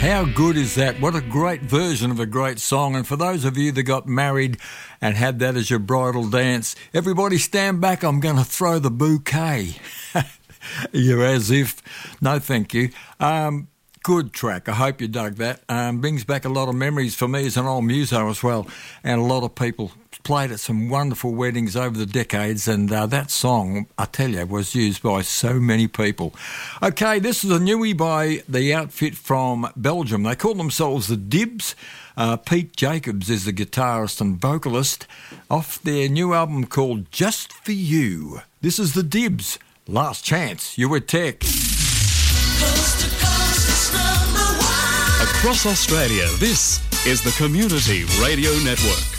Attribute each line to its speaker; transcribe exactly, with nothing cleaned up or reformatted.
Speaker 1: How good is that? What a great version of a great song. And for those of you that got married and had that as your bridal dance, everybody stand back, I'm going to throw the bouquet. You're as if, no thank you. Um, good track, I hope you dug that. Um, brings back a lot of memories for me as an old muso as well. And a lot of people played at some wonderful weddings over the decades, and uh, that song, I tell you, was used by so many people. Okay, this is a newie by the outfit from Belgium. They call themselves the Dibs. Uh, Pete Jacobs is the guitarist and vocalist off their new album called Just For You. This is the Dibs. Last chance. You were Tech.
Speaker 2: Coast to coast, it's number one.
Speaker 3: Across Australia, this is the Community Radio Network.